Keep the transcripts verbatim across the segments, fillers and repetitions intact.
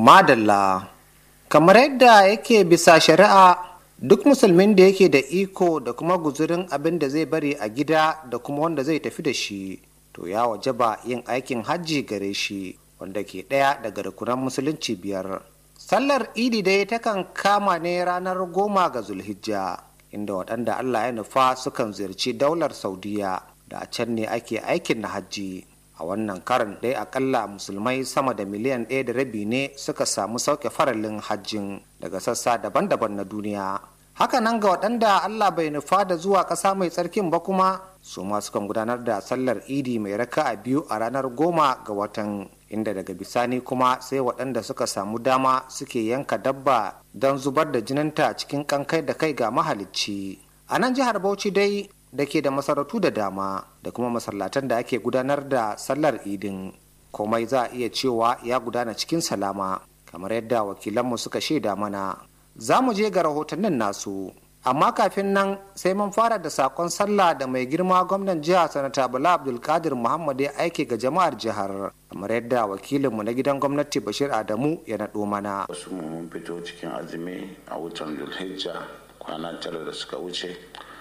Madalla, kamar yadda yake bisa shari'a, duk musulmin da yake da iko da kuma guzurin abin da zai bari a gida da kuma wanda zai tafi da shi, to ya wajaba yin aikin hajji gare shi, wanda ke ɗaya daga rukunan musulunci biyar. Sallar idi dai takan kama ne ranar goma ga Zulhijja, inda waɗanda Allah ya nufa sukan ziyarci daular Saudiya, da a can ne ake aikin na hajji. A wannan karan dai akalla musulmai sama da miliyan ɗaya da rabi ne suka samu sauke faralin hajjin daga sassa daban-daban na duniya. Haka nan ga waɗanda Allah bai nufa da zuwa ƙasa mai tsarkin ba kuma su ma sukan gudanar da sallar idi mai raka'a biyu a ranar goma ga watan, inda daga bisani kuma sai waɗanda suka samu dama suke yanka dabba don zubar da jininta cikin kankai da kai ga mahalicci. A nan jihar Bauchi dai da ke da masarautu da dama da kuma masallatan da ake gudanar da sallar idin, komai za a iya cewa ya gudana cikin salama kamar yadda wakilanmu suka shaida mana. Za mu je ga rahotannin nasu, amma kafin nan sai mun fara da sakon sallah da mai girma gwamnan jihar sanata Bala Abdulkadir Muhammad ya aike ga jama'ar jihar, kamar yadda wakilinmu na gidan gwamnati Bashir Adamu ya naɗo mana. Wasu mun fito cikin azumi a watan Zulhijja kwana tara da suka wuce,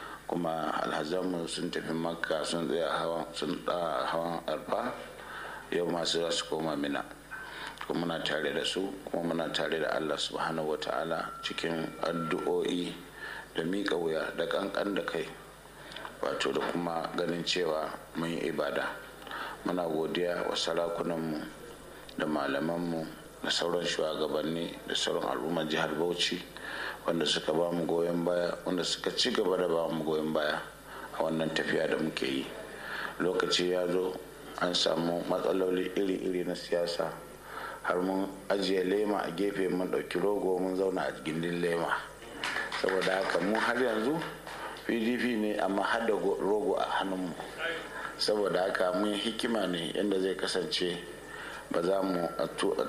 kuma alhazanmu sun tafi makka sun tsaya hawan sun da hawan arfa, yau masu za su koma mina, kuma muna tare da su kuma muna tare da Allah subhanahu wa ta'ala cikin addu'o'i da miƙa wuya da kankan da kai, wato da kuma ganin cewa mun yi ibada. Muna godiya wa sarakunanmu da malamanmu da sauran shugabanni da sauran al'ummar jihar Bauchi wanda suka ba mu goyon baya, wanda suka ci gaba da ba mu goyon baya a wannan tafiya da muke yi. Lokaci ya zo an samu matsaloli iri-iri na siyasa, har mun ajiye lema a gefe mun ɗauki rogo mun zauna a gindin lema. Saboda haka mu har yanzu P D P ne, amma har da rogo a hannunmu. Saboda haka mun hikima ne yadda zai kasance ba za mu a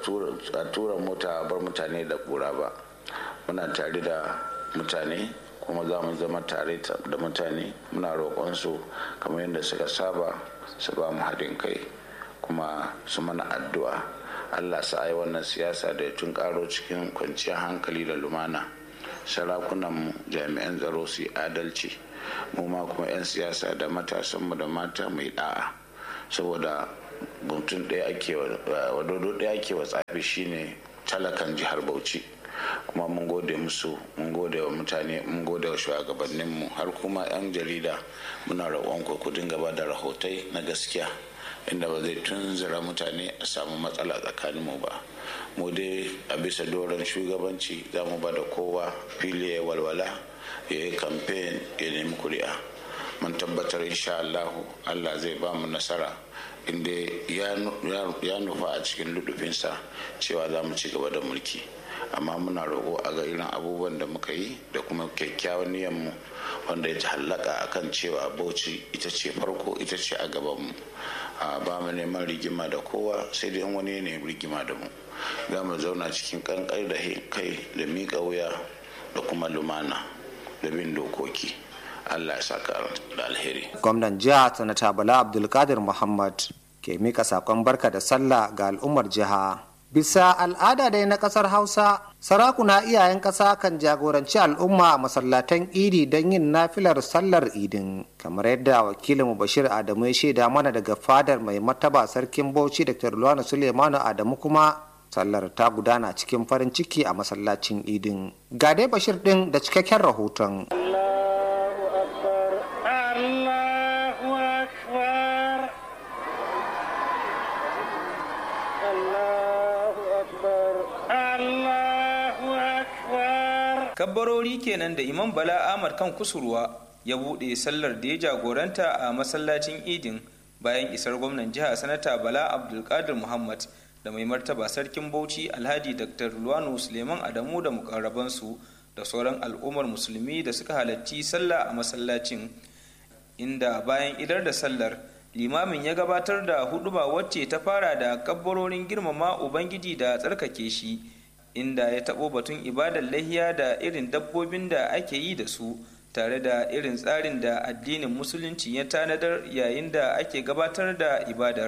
tura mota a bar mutane da ƙura ba. Muna tare da mutane kuma za mu zama tare da mutane, muna roƙonsu kamar yadda suka saba su ba mu haɗin kai kuma su mana addu'a. Allah sa yi wannan siyasa da ya tun ƙaro cikin kwanciyar hankali da lumana. Sarakunanmu, jami'an tsaro su yi adalci, mu ma kuma 'yan siyasa da matasanmu da mata mai da'a, saboda mutum ɗaya ake wadodo ɗaya ake wa tsafi shine talakan jihar Bauchi. Kuma mun gode musu, mun gode wa mutane, mun gode wa shugabanninmu, har kuma 'yan jarida muna roƙon ku dinga ba da rahotai na gaskiya, inda ba zai tunzura mutane a samu matsala tsakaninmu ba. Mu dai a bisa doron shugabanci za mu ba da kowa fili ya walwala, ya yi kamfen, ya nemi kuri'a. Mun tabbatar insha Allah Allah zai ba mu nasara, inda ya nufa a cikin ludufinsa cewa za mu ci gaba da mulki. Amma muna roƙo a ga irin abubuwan da muka yi da kuma kyakkyawan niyyarmu wanda ya hallaka akan cewa Bauchi ita ce farko, ita ce a gabanmu. Ba mu neman rigima da kowa, sai dai wani ne rigima da mu. Za mu zauna cikin kankar da kai da miƙa wuya da kuma lumana da bin dokoki. Allah ya saka da alheri. Gwamnan jiha sanata Bala Abdulkadir Muhammad ke mika sakon barka da sallah ga al'ummar jiha. Bisa al'ada dai na kasar Hausa, sarakuna iyayen ƙasa kan jagoranci al'umma a masallatan idi don yin nafilar sallar idin, kamar yadda wakilin Bashir Adamu ya shaida mana daga fadar mai martaba sarkin Bauchi Dr. Luwanu Suleimanu Adamu. Kuma sallar ta gudana cikin farin ciki a masallacin idin. Ga dai Bashir din da cikakken rahoton. Kabbarori kenan da Imam Bala Ahmad kan kusurwa ya buɗe sallar da ya jagoranta a masallacin idin bayan isar gwamnan jiha sanata Bala Abdulkadir Muhammad da mai martaba sarkin Bauchi Alhaji Dr. Luwanu Suleiman Adamu da mukarrabansu da sauran al'ummar musulmi da suka halarci sallah a masallacin, inda bayan idar da sallar limamin ya gabatar da huduba wacce ta fara da kabbarorin girmama ubangiji da tsarkake shi, inda ya taɓo batun ibadar lahiya da irin dabbobin da ake yi da su, tare da irin tsarin da addinin musulunci ya tanadar yayin da ake gabatar da ibadar.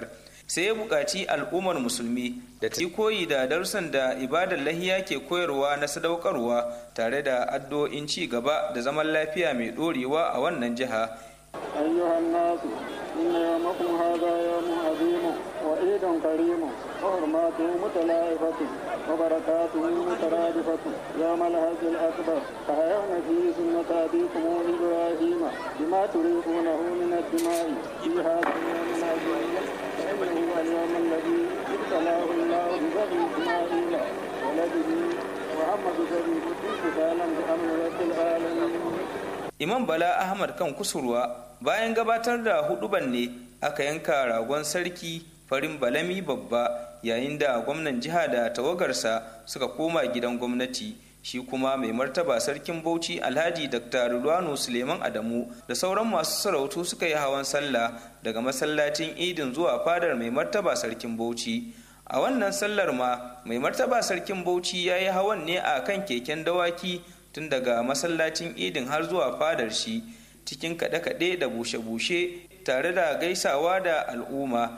sai ya buƙaci al'ummar musulmi da ta yi koyi da darussan da ibadar lahiya ke koyarwa na sadaukarwa tare da addu'o'in ci gaba da zaman lafiya mai ɗorewa a wannan jiha. أيها الناس إن يومكم هذا يوم عظيم وعيد كريم وحرماته متلائفة وبركاته مترادفة يوم الحج الأكبر فحيون فيه سنة أبيكم إبراهيم بما تريدونه من الدماء في هذا اليوم العظيم فإنه هو اليوم الذي ابتلاه الله ببني إسماعيل ولده محمد شريف امتثالا بأمر رب العالمين. Imam Bala Ahmad kan kusurwa bayan gabatar da huduban ne aka yanka ragon sarki farin balami babba yayin da gwamnan jiha da tawagarsa suka koma gidan gwamnati. Shi kuma mai martaba sarkin Bauchi Alhaji Dr. Rilwanu Suleiman Adamu da sauran masu sarautu suka yi hawan sallah daga masallacin Idin zuwa fadar mai martaba sarkin Bauchi. A wannan sallar ma mai martaba sarkin Bauchi ya yi hawan ne a kan keken dawaki tun daga masallacin Idin har zuwa fadar shi cikin kaɗe-kaɗe da bushe-bushe tare da gaisawa da al'umma.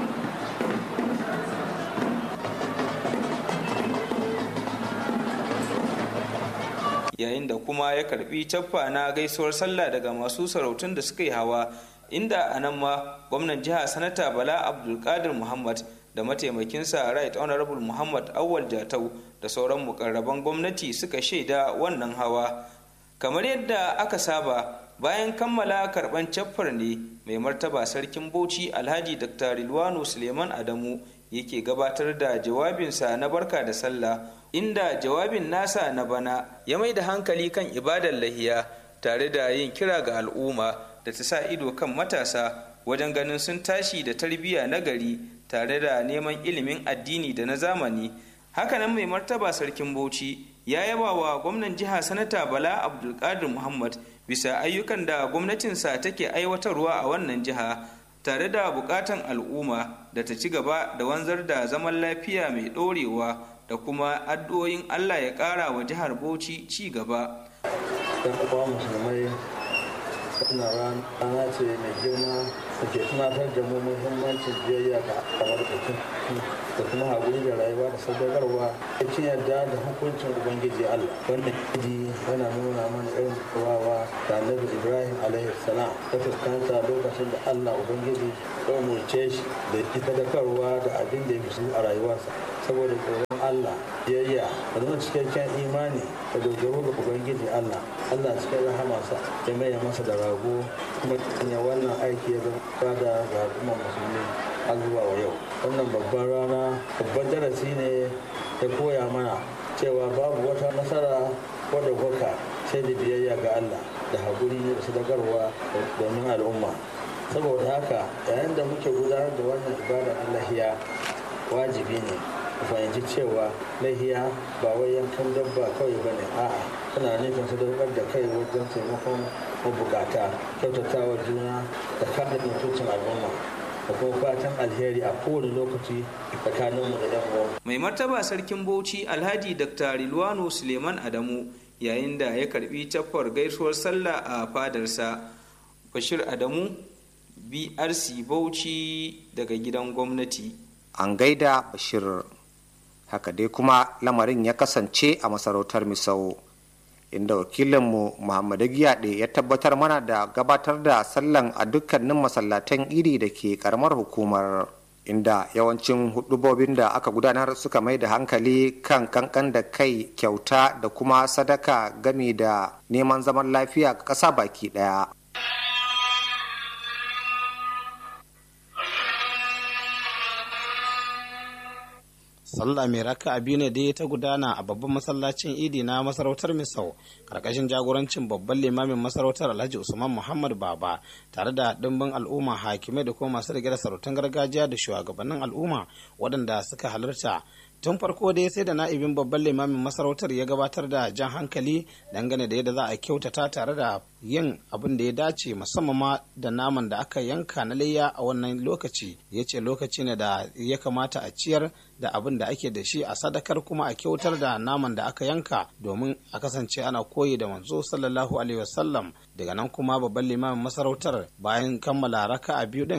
Yayin da kuma ya karbi caffa na gaisuwar sallah daga masu sarautun da suka yi hawa, inda a nan ma gwamnan jiha sanata Bala Abdulkadir Muhammad da mataimakinsa Right Honorable Muhammad Awal Jatau da sauran mukarraban gwamnati suka shaida wannan hawa. Kamar yadda aka saba, bayan kammala karban caffar ne mai martaba sarkin Bauchi Alhaji Dr. Rilwanu Suleiman Adamu yake gabatar da jawabinsa na barka da sallah, inda jawabin nasa na bana ya mai da hankali kan ibadar lahiya tare da yin kira ga al'umma da ta sa ido kan matasa wajen ganin sun tashi da tarbiyya na gari tare da neman ilimin addini da na zamani. Hakanan mai martaba sarkin Bauchi ya yaba wa gwamnan jiha sanata Bala Abdulkadir Muhammad bisa ayyukan da gwamnatinsa take aiwatarwa a wannan jiha tare da bukatan al'umma da ta ci gaba da wanzar da zaman lafiya mai ɗorewa da kuma addu'o'in Allah ya ƙara wa jihar Bauchi ci gaba. Wannan rana ce mai girma da ke tunatar da mu muhimmancin biyayya ga albarkatun da kuma haƙuri da rayuwa da sadaukarwa da cin yarda da hukuncin Ubangiji Allah. Wannan idi yana nuna mana irin kowawa da Annabi Ibrahim alaihi salam ta fuskanta lokacin da Allah Ubangiji ya umurce shi da ita sadaukarwa da abin da ya fi a rayuwarsa. Saboda tsoron Allah, biyayya da nuna cikakken imani da dogaro ga Ubangiji Allah, Allah cikin rahamarsa ya maye masa da rago kuma ya wannan aiki ya zama da ga al'ummar musulmi har zuwa wa yau. Wannan babban rana babban darasi ne ya koya mana cewa babu wata nasara ko da gwaka sai da biyayya ga Allah da haƙuri da sadakarwa domin al'umma. Saboda haka yayin da muke gudanar da wannan ibada na lahiya wajibi ne ku fahimci cewa lahiya ba wai yankan dabba kawai ba ne, a'a tana nufin sadaukar da kai wajen taimakon mabukata, kyautatawa juna da kare mutuncin al'umma da kuma fatan alheri a kowane lokaci tsakaninmu da yan uwa. Mai martaba sarkin Bauchi Alhaji Dr. Rilwanu Suleiman Adamu yayin da ya karbi caffar gaisuwar sallah a fadarsa. Bashir Adamu, B R C Bauchi daga gidan gwamnati. An gaida Bashir. Haka dai kuma lamarin ya kasance a masarautar Misau, inda wakilinmu Muhammadu Giyaɗe ya tabbatar mana da gabatar da sallan a dukkanin masallatan iri da ke karamar hukumar, inda yawancin hudubobin da aka gudanar suka mai da hankali kan kankan da kai, kyauta da kuma sadaka gami da neman zaman lafiya ga ƙasa baki ɗaya. sallah mai raka biyu ne dai ta gudana a babban masallacin idi na masarautar Misau karkashin jagorancin babban limamin masarautar Alhaji Usman Muhammad Baba tare da dimbin al'umma, hakimai da kuma masu rike da sarautun gargajiya da shugabannin al'umma waɗanda suka halarta. Tun farko dai sai da na'ibin babban limamin masarautar ya gabatar da jan hankali dangane da yadda za a kyautata tare da yin abin da ya dace, musamman ma da naman da aka yanka na layya a wannan lokaci. Ya ce lokaci ne da ya kamata a ciyar da abin da ake da shi a sadakar, kuma a kyautar da naman da aka yanka domin a kasance ana koyi da manzo sallallahu alaihi wasallam. Daga nan kuma babban limamin masarautar bayan kammala raka'a biyu din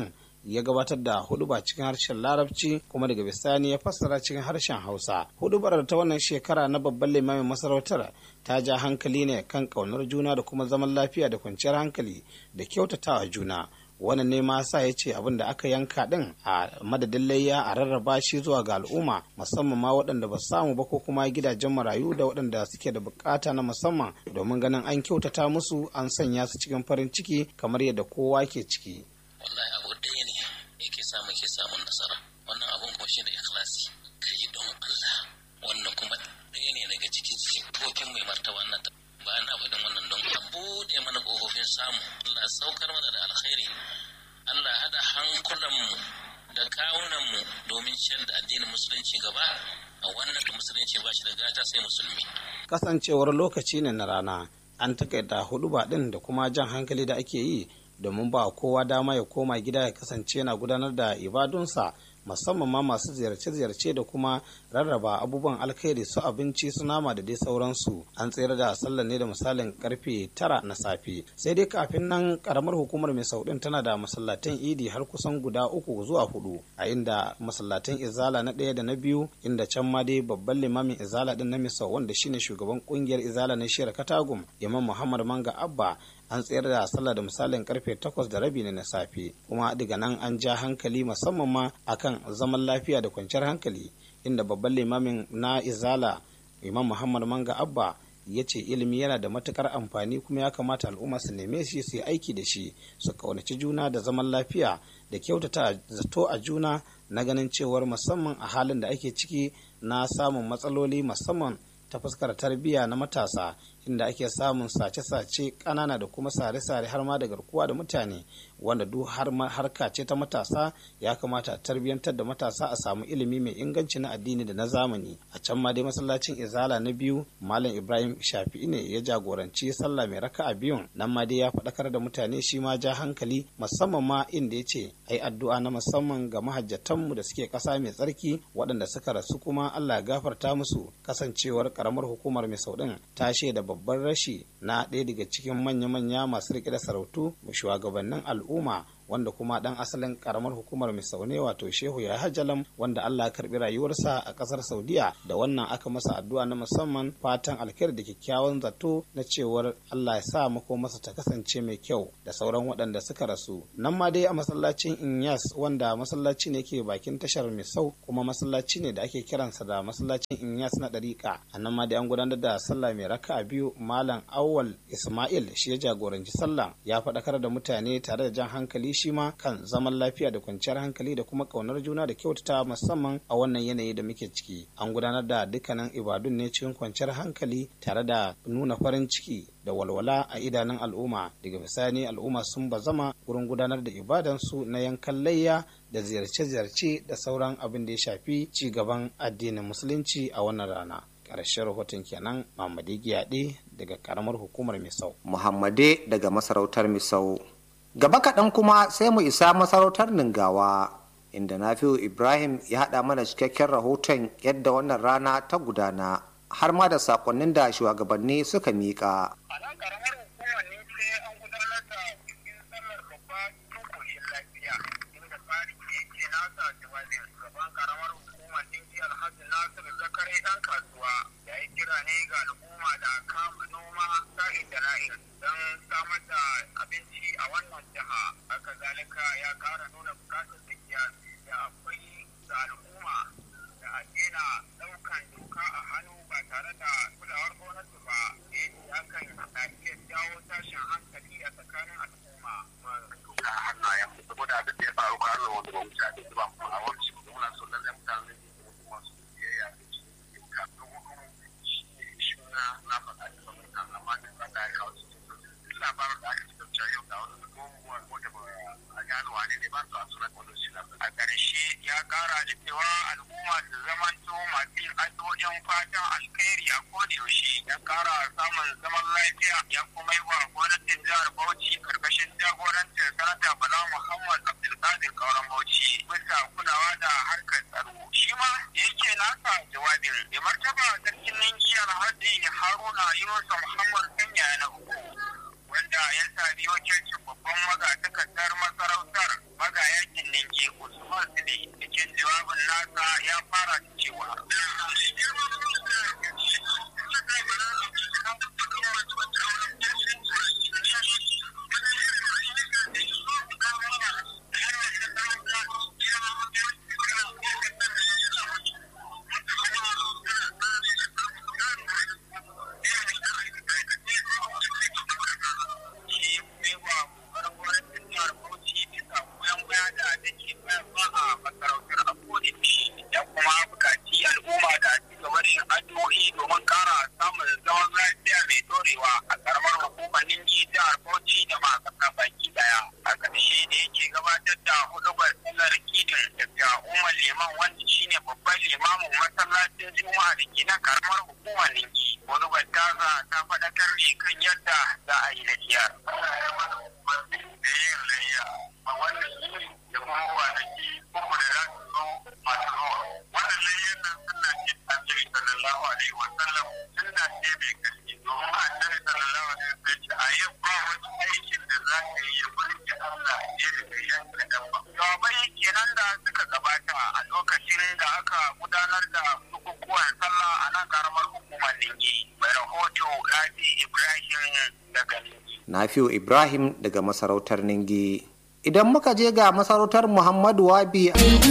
ya gabatar da huduba cikin harshen larabci kuma daga bisani ya fassara cikin harshen hausa. Hudubar ta wannan shekara na babban limamin masarautar ta ja hankali ne kan ƙaunar juna da kuma zaman lafiya da kwanciyar hankali da kyautatawa juna. Wannan ne ma sa ya ce abin da aka yanka din a madadin layya a rarraba shi zuwa ga al'umma musamman ma waɗanda ba samu ba ko kuma gidajen marayu da waɗanda suke da bukata na musamman domin ganin an kyautata musu an sanya su cikin farin ciki kamar yadda kowa ke ciki. Wallahi abu ɗaya ne yake samu ke samun nasara, wannan abun kuma shi ne ikhlasi, ka yi don Allah. Wannan kuma ɗaya ne daga cikin sifofin mai martaba nan. Ba na faɗin wannan don a buɗe mana ƙofofin samu, Allah saukar mana da alkhairi, Allah hada hankulanmu da kawunanmu domin ciyar da addinin musulunci gaba a wannan da musulunci ba shi da gata sai musulmi. Kasancewar lokaci ne na rana, an takaita huɗuba ɗin da kuma jan hankali da ake yi domin ba kowa dama ya koma gida ya kasance na gudanar da ibadunsa musamman ma masu ziyarce-ziyarce da kuma rarraba abubuwan alkhairi su abinci su nama da dai sauransu. An tsayar da sallar ne da misalin karfe tara na safe. Sai dai kafin nan karamar hukumar mai saudin tana da masallatan idi har kusan guda uku zuwa hudu, a inda masallatan izala na ɗaya da na biyu, inda can ma dai babban limamin izala din na misau wanda shine shugaban kungiyar izala na shiyar katagum imam muhammad manga abba an tsayar da sallah da misalin karfe takwas da rabi ne na safe. Kuma daga nan an ja hankali musamman ma akan zaman lafiya da kwanciyar hankali, inda babban limamin na izala imam muhammad manga abba ya ce ilimi yana da matukar amfani kuma ya kamata al'umma su neme shi su yi aiki da shi, su kaunaci juna da zaman lafiya da kyautata zato a juna na ganin cewar musamman a halin da ake ciki na samun matsaloli musamman ta fuskar tarbiyya na matasa, inda ake samun sace-sace ƙanana da kuma sare-sare har ma da garkuwa da mutane, wanda duk har harka ce ta matasa ya kamata a tarbiyyantar da matasa a samu ilimi mai inganci na addini da na zamani. A can ma dai masallacin izala na biyu malam ibrahim shafi'i ne ya jagoranci sallah mai raka'a biyun, nan ma dai ya faɗakar da mutane shi ma ja hankali musamman ma inda ya ce ai addu'a na musamman ga mahajjatanmu da suke ƙasa mai tsarki waɗanda suka rasu kuma Allah ya gafarta musu, kasancewar karamar hukumar mai saudin ta shaida babban rashi na ɗaya daga cikin manya-manya masu riƙe da sarautu shugabannin al'umma wanda kuma dan asalin karamar hukumar Misaune wato Shehu ya Hajjalam wanda Allah ya karbi rayuwarsa a kasar Saudiya. Da wannan aka masa addu'a na musamman, fatan alkhairi da kyakkyawan zato na cewar Allah ya sa mako masa ta kasance mai kyau da sauran waɗanda suka rasu. Nan ma dai a masallacin Inyas wanda masallaci ne ke bakin tashar Misau kuma masallaci ne da ake kiransa da masallacin Inyas na ɗariƙa. A nan ma dai an gudanar da sallah mai raka'a biyu. Malam Awwal Ismail shi ya jagoranci sallah, ya faɗakar da mutane tare da jan hankali shi ma kan zaman lafiya da kwanciyar hankali da kuma kaunar juna da kyautata musamman a wannan yanayi da muke ciki. An gudanar da dukkanin ibadun ne cikin kwanciyar hankali tare da nuna farin ciki da walwala a idanun al'umma. Daga bisani al'umma sun bazama wurin gudanar da ibadansu na yankan layya da ziyarce-ziyarce da sauran abin da ya shafi ci gaban addinin musulunci a wannan rana. Ƙarshen rahoton kenan, Muhammadu Giyaɗe daga ƙaramar hukumar Misau. Muhammade daga masarautar Misau. Gaba kaɗan kuma sai mu isa masarautar Ningawa, inda Nafi'u Ibrahim ya haɗa mana cikakken rahoton yadda wannan rana ta gudana, har ma da sakonnin da shugabanni suka miƙa. A nan ƙaramar hukumar ne sai an gudanar da bikin sallar babba cikin koshin lafiya, inda fari yake nasa jawabin gaban ƙaramar hukumar ɗinki Alhaji Nasiru Zakari ɗan kasuwa ya yi kira ne ga al'umma da kama noma sa'in da na'in don samar da abinci a wannan jiha. Haka zalika ya kara nuna bukatar da da akwai da al'umma da a daina daukan doka a hannu ba tare da kulawar gwamnati ba, da yake hakan na iya jawo tashin hankali a tsakanin al'umma. Doka a hannayen mu saboda abin da ya faru ka hannu wanda ba mu shaɗe ba kuma a wani cikin muna so lallai mutane da masu biyayya da shi doka. Na hudu shi ne shi na na faɗa da mutane amma da ba da ya kawo labarin da aka ci yau da wani abubuwan wanda ba a gano wane ne ba su a sunan wani shi a ƙarshe ya ƙara da cewa al'umma da zaman to masu yin addu'o'in fatan alkhairi a kodayaushe ya ƙara samun zaman lafiya, ya kuma yi wa gwamnatin jihar Bauchi karkashin jagorancin sanata Bala Muhammad Abdulkadir Kauran Bauchi bisa kulawa da harkar tsaro. Shi ma yake nasa jawabin da martaba sarkin ninki Alhaji Haruna Yunusa Muhammad Kanya na uku, wanda ya sami wakilcin babban magatakardar masarautar magayakin Masidi cikin jawabin nasa ya fara cewa Nafi'u Ibrahim daga masarautar Ningi. Idan muka je ga masarautar Muhammadu Wabi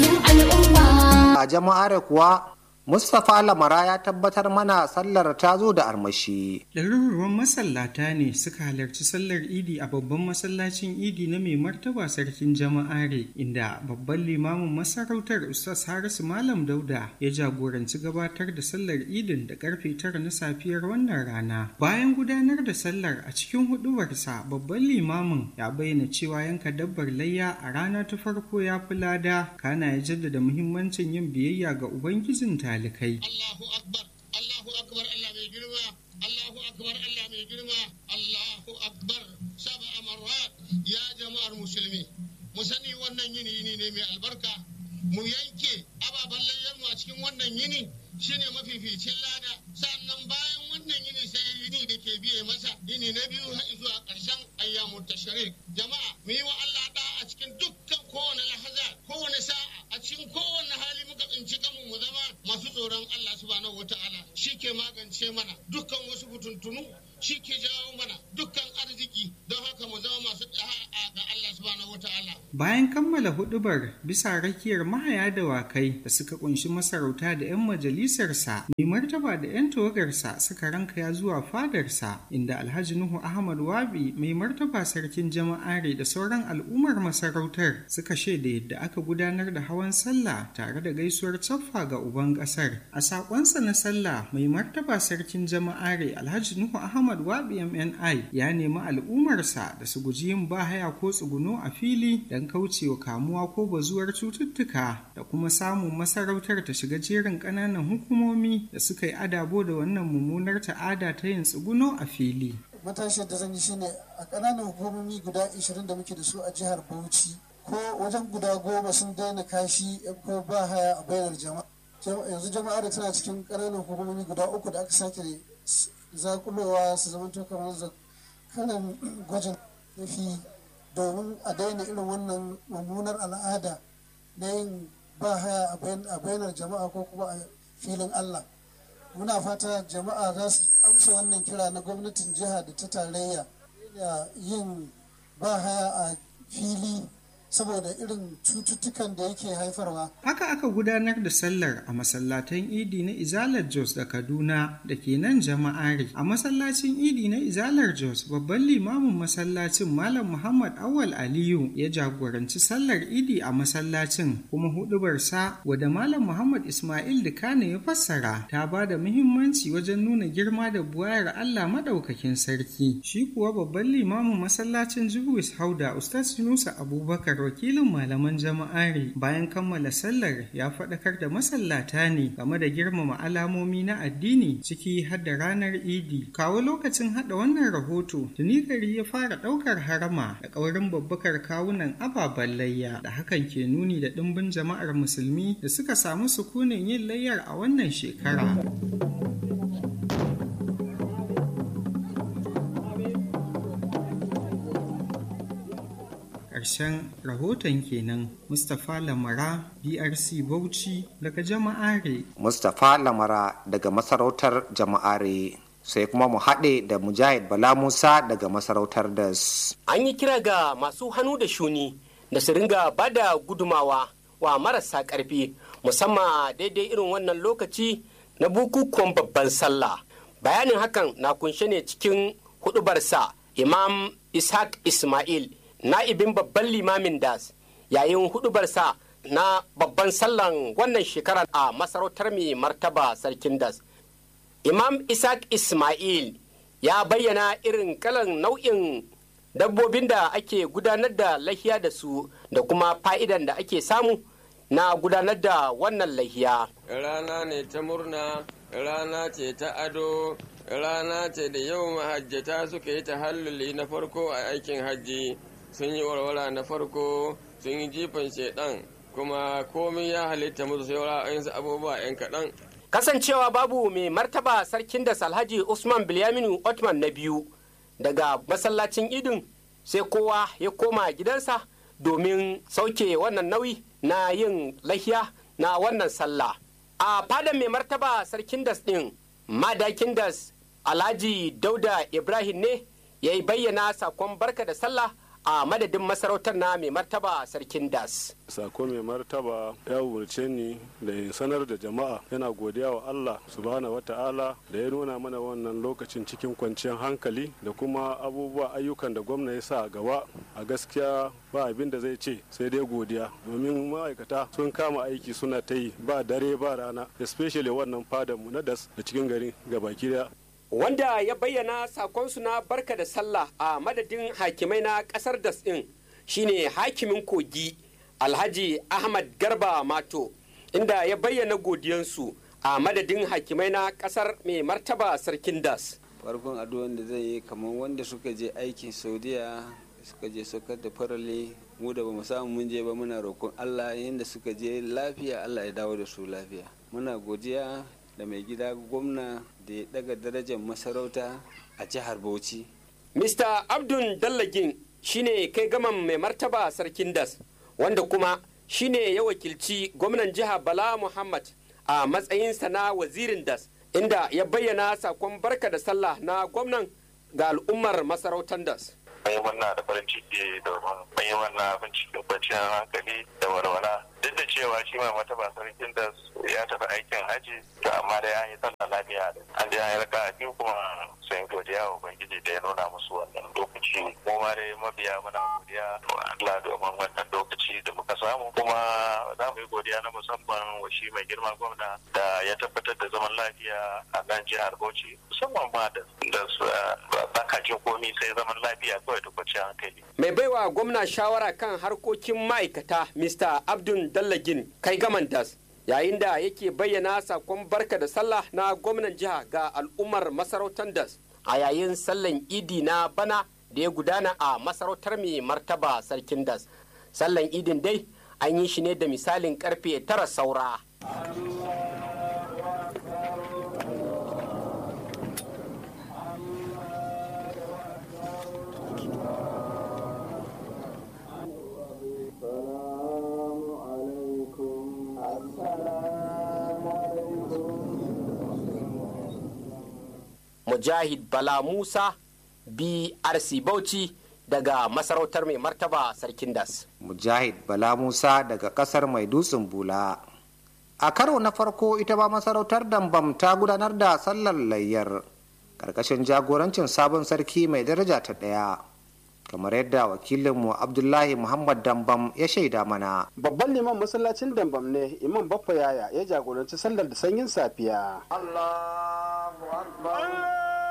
a jama'ar kuwa Mustapha Lamara ya tabbatar mana sallar ta zo da armashi. Ɗaruruwan masallata ne suka halarci sallar Idi a babban masallacin Idi na mai martaba sarkin jama'are, inda babban limamin masarautar Ustaz Harisu Malam Dauda ya jagoranci gabatar da sallar Idin da karfe tara na safiyar wannan rana. Bayan gudanar da sallar a cikin hudubarsa, babban limamin ya bayyana cewa yanka dabbar layya a rana ta farko ya fi lada, kana ya jaddada muhimmancin yin biyayya ga Ubangijin ta talikai. Allahu Akbar, Allahu Akbar, Allah mai girma, Allahu Akbar, Allah mai girma, Allahu Akbar, saba amarat ya jama'ar musulmi. Mu sani wannan yini yini ne mai albarka, mu yanke ababen layyar mu a cikin wannan yini shine mafificin lada. Sannan bayan wannan yini sai yini da ke biye masa, yini na biyu har zuwa ƙarshen ayyamut tashrik. Jama'a, mu yi wa Allah da a cikin dukkan kowane lahaza, kowane sa'a, a cikin kowane hali muka tsinci kanmu mu zama masu tsoron Allah subhanahu wata'ala. Shi ke magance mana dukkan wasu fituntunu, shi ke jawo mana dukkan arziki, don haka mu zama masu da'a ga Allah subhanahu wata'ala. Bayan kammala hudubar bisa rakiyar mahaya dawakai da suka kunshi masarauta da 'yan majalisarsa, mai martaba da 'yan tawagarsa suka rankaya zuwa fadarsa, inda Alhaji Nuhu Ahmad Wabi mai martaba sarkin jama'are da sauran al'ummar masarautar suka shaida yadda aka gudanar da hawan sallah tare da gaisuwar caffa ga uban kasar. A sakonsa na sallah, mai martaba sarkin jama'are Alhaji Nuhu Ahmad Wabi M N I ya nemi al'ummarsa da su guji yin bahaya ko tsuguno a fili don kaucewa kamuwa ko bazuwar cututtuka da kuma samun masarautar ta shiga jerin ƙananan hukumomi da suka yi adabo da wannan mummunar ta'ada ta yin tsuguno a fili. Matashiyar da zan yi shine a ƙananan hukumomi guda ashirin da muke da su a jihar Bauchi, ko wajen guda goma sun daina kashi ko ba haya a bainar jama'a. Yanzu jama'a da tana cikin ƙananan hukumomi guda uku da aka sake zakulowa su zama kamar kalan gwajin yafi domin a daina irin wannan mummunar al'ada na yin ba haya a bainar jama'a ko kuma a filin Allah. Muna fata jama'a za su amsa wannan kira na gwamnatin jiha da ta tarayya da yin ba haya a fili saboda irin cututtukan da yake haifarwa. Haka aka gudanar da sallar a masallatan Idi na Izalar Jos da Kaduna da ke nan jama'are. A masallacin Idi na Izalar Jos, babban limamin masallacin Malam Muhammad Awal Aliyu ya jagoranci sallar Idi a masallacin, kuma hudubarsa wadda Malam Muhammad Ismail Dukane ya fassara ta ba da muhimmanci wajen nuna girma da buwayar Allah madaukakin sarki. Shi kuwa babban limamin masallacin Jubuis Hauda Ustaz Yunusa Abubakar, wakilin malaman jama'are, bayan kammala sallar ya faɗakar da masallata ne game da girmama alamomi na addini ciki har da ranar Idi. Kawo lokacin haɗa wannan rahoto, tuni gari ya fara ɗaukar harama da ƙaurin babbakar kawunan ababen layya, da hakan ke nuni da ɗimbin jama'ar musulmi da suka samu sukunin yin layyar a wannan shekara. ƙarshen rahoton kenan. Mustapha Lamara, B R C Bauchi daga Jama'are. Mustapha Lamara daga masarautar Jama'are. Sai kuma mu haɗe da Mujahid Bala Musa daga masarautar Das. An yi kira ga masu hannu da shuni da su ringa bada gudumawa wa marasa ƙarfi musamman daidai irin wannan lokaci na bukukuwan babban sallah. Bayanin hakan na kunshe ne cikin hudubarsa Imam Ishaq Ismail, na'ibin babban limamin Das, yayin hudubarsa na babban sallan wannan shekara a masarautar mai martaba sarkin Das. Imam Ishaq Ismail ya bayyana irin kalan nau'in dabbobin da ake gudanar da lahiya da su da kuma fa'idan da ake samu na gudanar da wannan lahiya. Rana ne ta murna, rana ce ta ado, rana ce da yau mahajjata suka yi tahalluli na farko a aikin hajji, sun yi warwara na farko, sun yi jifan shedan, kuma komai ya halitta musu sai wa'ansu abubuwa 'yan kaɗan. Kasancewa babu mai martaba sarkin da Alhaji Usman Bilyaminu Otman na biyu daga masallacin idin, sai kowa ya koma gidansa domin sauke wannan nauyi na yin lahiya na wannan sallah. A fadan mai martaba sarkin das ɗin, madakin das Alhaji Dauda Ibrahim ne ya yi bayyana sakon barka da sallah a madadin masarautar na mai martaba sarkin das. Sako mai martaba ya umarce ni da in sanar da jama'a yana godiya wa Allah subhanahu wata'ala da ya nuna mana wannan lokacin cikin kwanciyar hankali da kuma abubuwa ayyukan da gwamna ya sa gaba. A gaskiya ba abin da zai ce sai dai godiya, domin ma'aikata sun kama aiki suna ta yi ba dare ba rana, especially wannan fadan mu na das da cikin garin gabaki daya. Wanda ya bayyana sakonsu na barka da sallah a madadin hakimai na kasar das ɗin shine hakimin kogi Alhaji Ahmad Garba Mato, inda ya bayyana godiyansu a madadin hakimai na kasar mai martaba sarkin das. Farkon addu'an da zai yi kamar wanda suka je aikin Saudiya suka je saukar da farale, mu da bamu samu mun je ba muna roƙon Allah yadda suka je lafiya Allah ya dawo da su lafiya. Muna godiya da mai gida gwamna da ya daga darajar masarauta a jihar Bauchi. Mister Abdul Dallagin shine kai gaman mai martaba sarkin das, wanda kuma shine ya wakilci gwamnan jiha Bala Muhammad a matsayinsa na wazirin das, inda ya bayyana sakon barka da sallah na gwamnan ga al'ummar masarautar das. Mai wannan da farin ciki domin mai wannan abin cikin kwanciyar hankali da walwala. Duk da cewa shi ma martaba sarkin da ya tafi aikin haji, to amma da ya yi sallah lafiya da an da ya yi raka biyu kuma sun godiya wa ubangiji da ya nuna musu wannan lokaci. Mu ma dai mabiya muna godiya wa Allah domin wannan lokaci da muka samu, kuma za mu yi godiya na musamman wa shi mai girma gwamna da ya tabbatar da zaman lafiya a nan jihar Bauchi, musamman ma da baka jin komi sai zaman lafiya kawai da kwanciyar hankali. Mai baiwa gwamna shawara kan harkokin ma'aikata Mister Abdul Dallagin kai gaman das, yayin da yake bayyana sakon barka da sallah na gwamnan jiha ga al'ummar masarautar das a yayin sallan idi na bana da ya gudana a masarautar mai martaba sarkin das. Sallan idin dai an yi shi ne da misalin karfe tara saura. Mujahid Bala Musa, B R C Bauchi daga masarautar mai martaba sarkin das. Mujahid Bala Musa daga kasar mai dutsen bula. A karo na farko ita ba masarautar Dambam ta gudanar da sallar layyar karkashin jagorancin sabon sarki mai daraja ta ɗaya. Kamar yadda wakilinmu Abdullahi Muhammad Dambam ya shaida mana. Babban liman masallacin Dambam ne Imam Baffa Yaya ya jagoranci sallar da sanyin safiya. Allahu Akbar.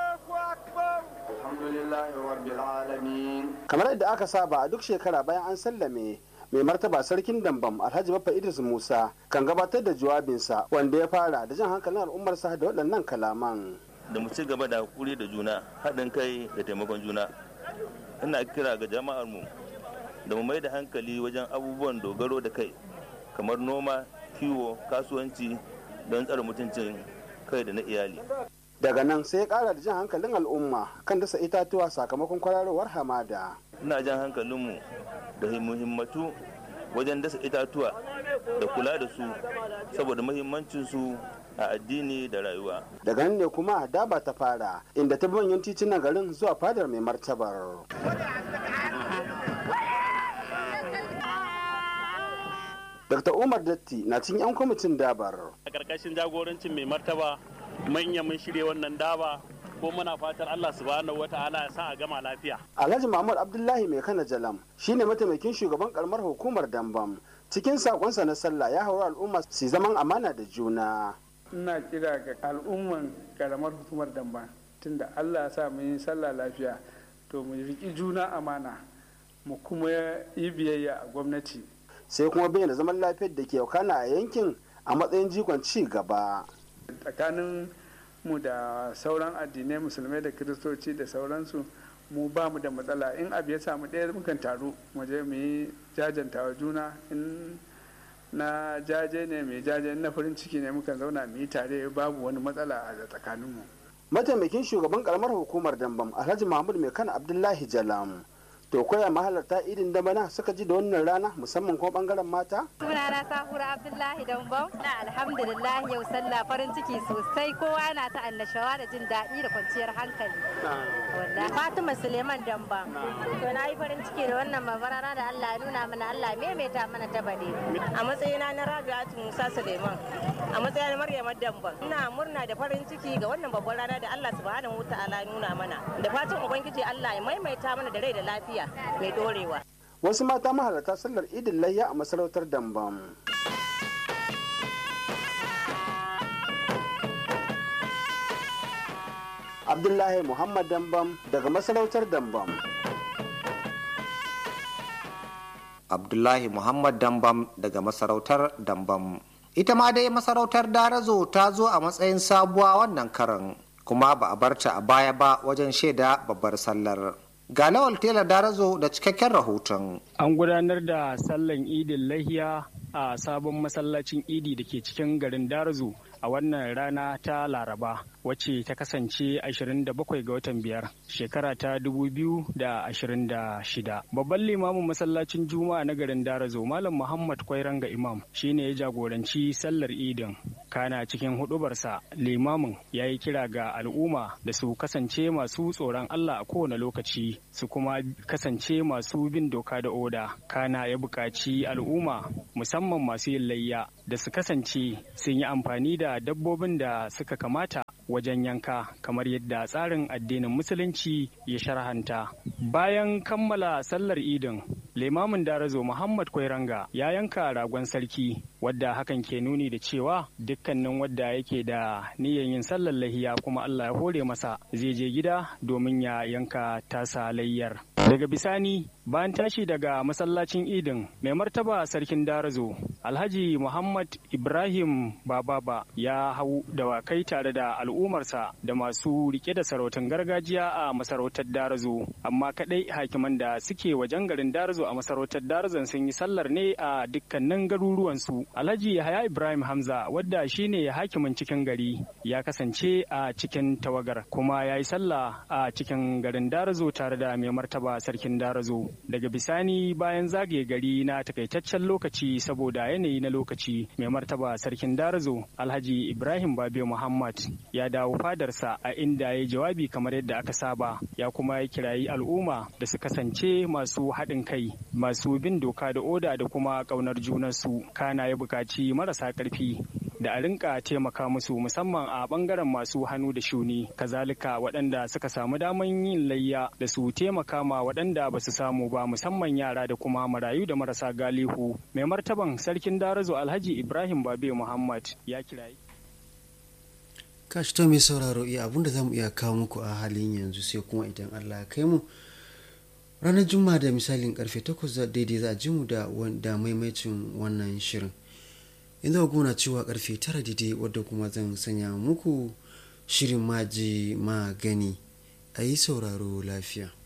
Kamar yadda aka saba a duk shekara bayan an sallame mai martaba sarkin Dambam Alhaji Baffa Idris Musa kan gabatar da jawabinsa wanda ya fara da jan hankalin al'ummarsa da waɗannan kalaman. Da mu ci gaba da hakuri da juna, haɗin kai da taimakon juna. Ina kira ga jama'ar mu da mu mai da hankali wajen abubuwan dogaro da kai kamar noma, kiwo, kasuwanci don tsare mutuncin kai da na iyali. Daga nan sai ya kara da jan hankalin al'umma kan dasa itatuwa sakamakon kwararowar hamada. ina jan hankalinmu da muhimmatu wajen dasa itatuwa da kula da su saboda muhimmancinsu a addini da rayuwa. Daga nan ne kuma daba ta fara inda ta manyan titunan garin zuwa fadar mai martabar. Dokta Umar Datti na cin 'yan kwamitin dabar. A ƙarƙashin jagorancin mai martaba manya mun shirya wannan daba ko muna fatan Allah subhanahu wata'ala ya sa a gama lafiya. Alhaji Muhammad Abdullahi Mai Kana Jalam shine mataimakin shugaban karamar hukumar Dambam. Cikin sakonsa na sallah ya haura al'umma su zaman amana da juna. Ina kira ga al'umman karamar hukumar Dambam tunda Allah ya sa mu yi sallah lafiya to mu riki juna amana mu kuma yi biyayya a gwamnati. Sai kuma bayyana zaman lafiyar da ke wakana a yankin a matsayin jikon ci gaba. Tsakanin mu da sauran addinai musulmai da kiristoci da sauransu mu ba mu da matsala in abu ya samu ɗaya mukan taru mu je mu yi jajantawa juna in na jaje ne mai jaje na farin ciki ne mukan zauna mu yi tare babu wani matsala a tsakaninmu. Mataimakin shugaban karamar hukumar Dambam Alhaji Mahmud Mai Kana Abdullahi Jalam to koya mahalarta idin da bana suka ji da wannan rana musamman kuma bangaren mata? Sunana Sahura Abdullahi Dambam. Na alhamdulillah yau sallah farin ciki sosai kowa na ta annashawa da jin daɗi da kwanciyar hankali. Wallahi Fatima Suleiman Dambam. To na yi farin ciki da wannan mabarana da Allah ya nuna mana Allah maimaita mana ta bade. A matsayina na Rabi'atu Musa Suleiman. A matsayin Maryam Dambam. Ina murna da farin ciki ga wannan babbar rana da Allah subhanahu wa ta'ala ya nuna mana. Da fatan ubangiji Allah ya maimaita mana da rai da lafiya. Mai dorewa. Wasu mata mahalarta sallar idin layya a masarautar Dambam. Abdullahi Muhammad Dambam daga masarautar Dambam. Abdullahi Muhammad Dambam daga masarautar Dambam. Ita ma dai masarautar Darazo ta zo a matsayin sabuwa wannan karan kuma ba a barta a baya ba wajen shaida babbar sallar. Ga Lawal Tela Darazo da cikakken rahoton. An gudanar da sallan idin lahiya a sabon masallacin idi da ke cikin garin Darazo a wannan rana ta Laraba wacce ta kasance ashirin da bakwai ga watan biyar shekara ta dubu biyu da ashirin da shida. Babban limamin masallacin Juma'a na garin Darazo Malam Muhammad Kwairanga Imam shine ya jagoranci sallar idin. Kana cikin hudubarsa limamin ya yi kira ga al'umma da su kasance masu tsoron Allah a kowane lokaci su kuma kasance masu bin doka da oda. Kana ya buƙaci al'umma musamman masu yin layya da su kasance sun yi amfani da dabbobin da suka kamata wajen yanka kamar yadda tsarin addinin musulunci ya sharhanta. Bayan kammala sallar idin limamin Darazo Muhammad Kwairanga ya yanka ragon sarki wadda hakan ke nuni da cewa dukkanin wadda yake da niyyar yin sallar lahiya kuma Allah ya hore masa zai je gida domin ya yanka tasa layyar. Daga bisani bayan tashi daga masallacin idin mai martaba sarkin Darazo Alhaji Muhammad Ibrahim Bababa ya hau dawakai tare da al'ummarsa da masu rike da sarautar gargajiya a masarautar Darazo amma kadai hakiman da suke wajen garin Darazo a masarautar Darazon sun yi sallar ne a dukkanin garuruwansu. Alhaji Yahaya Ibrahim Hamza wadda shine hakimin cikin gari ya kasance a cikin tawagar kuma ya yi sallah a cikin garin Darazo tare da mai martaba sarkin Darazo. Daga bisani bayan zagaye gari na takaitaccen lokaci saboda yanayi na lokaci mai martaba sarkin Darazo Alhaji Ibrahim Babe Muhammad ya dawo fadarsa a inda ya jawabi kamar yadda aka saba ya kuma ya kirayi al'umma da su kasance masu haɗin kai masu bin doka da oda da kuma ƙaunar junansu. Kana ya buƙaci marasa ƙarfi da a rinka taimaka musu musamman a ɓangaren masu hannu da shuni kazalika waɗanda suka samu daman yin layya da su taimaka ma waɗanda ba su samu ba musamman yara da kuma marayu da marasa galihu. Mai martaban sarkin Darazo Alhaji Ibrahim Babe Muhammad ya kirayi kashi ta mai sauraro iya abinda za mu iya kawo muku a halin yanzu sai kuma idan Allah ya kai mu ranar juma'a da misalin karfe takwas daidai za a ji mu da maimaicin wannan shirin yanzu gona cewa karfe tara daidai wadda kuma zan sanya muku shirin maji magani a yi sauraro lafiya.